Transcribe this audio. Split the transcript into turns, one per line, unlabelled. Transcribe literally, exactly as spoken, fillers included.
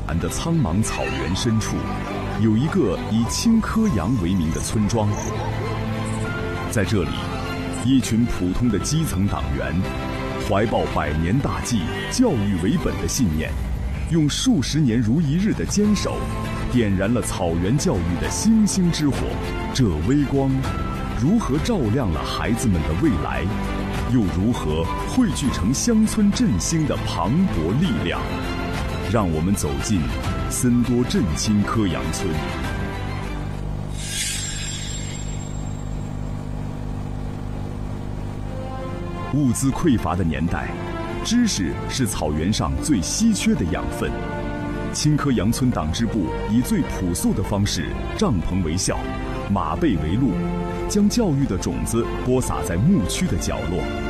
南的苍茫草原深处，有一个以青稞阳为名的村庄。在这里，一群普通的基层党员，怀抱百年大计、教育为本的信念，用数十年如一日的坚守，点燃了草原教育的星星之火。这微光，如何照亮了孩子们的未来，又如何汇聚成乡村振兴的磅礴力量？让我们走进森多镇青稞阳村。物资匮乏的年代，知识是草原上最稀缺的养分。青稞阳村党支部以最朴素的方式，帐篷为校，马背为路，将教育的种子播撒在牧区的角落。